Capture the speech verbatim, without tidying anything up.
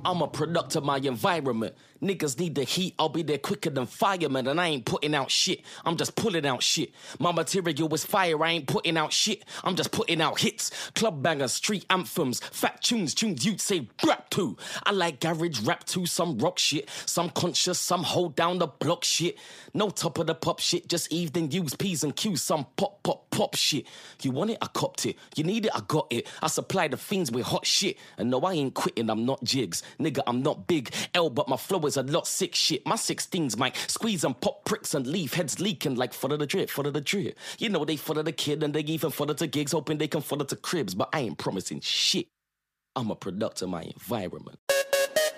I'm a product of my environment. Niggas need the heat, I'll be there quicker than firemen. And I ain't putting out shit, I'm just pulling out shit. My material is fire, I ain't putting out shit, I'm just putting out hits. Club bangers, street anthems, fat tunes, tunes you'd say rap to. I like garage rap too, some rock shit, some conscious, some hold down the block shit. No top of the pop shit, just evening use P's and Q's, some pop, pop, pop shit. You want it, I copped it. You need it, I got it. I supply the fiends with hot shit. And no, I ain't quitting, I'm not jigs. Nigga, I'm not big L, but my flow is a lot sick shit. My sixteens might squeeze and pop pricks and leave heads leaking like follow the drip, follow the drip. You know they follow the kid and they even follow to gigs, hoping they can follow to cribs, but I ain't promising shit. I'm a product of my environment.